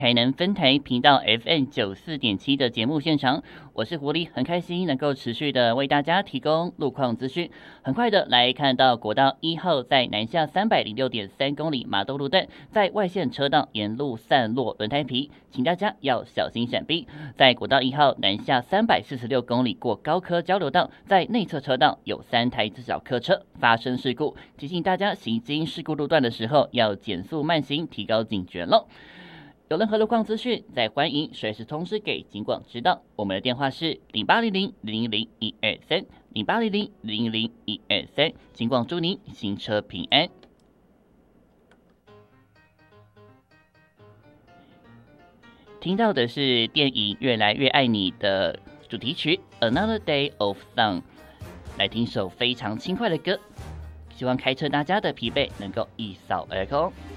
台南分台频道 FM94.7的节目现场，我是狐狸，很开心能够持续的为大家提供路况资讯。很快的来看到国道1号在南下306.3公里麻豆路段，在外线车道沿路散落轮胎皮，请大家要小心闪避。在国道1号南下346公里过高科交流道，在内侧车道有3台自小客车发生事故，提醒大家行经事故路段的时候要减速慢行，提高警觉喽。有任何路况资讯，再欢迎随时通知给警广知道。我们的电话是0800-00123 0800-00123，警广祝您行车平安。听到的是电影《越来越爱你》的主题曲《Another Day of Sun》，来听首非常轻快的歌，希望开车大家的疲惫能够一扫而空。